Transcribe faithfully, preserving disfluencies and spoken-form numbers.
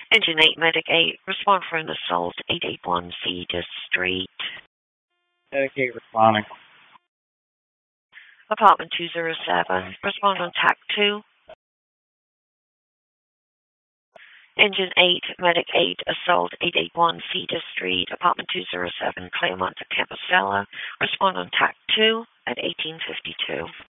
Engine eight, Medic eight, respond for an assault, eight eight one Cedar Street. Medic eight responding. Apartment two oh seven, respond on TAC two. Engine eight, Medic eight, assault, eight eight one Cedar Street, apartment two oh seven, Claremont, Compostela. Respond on TAC two at eighteen fifty-two.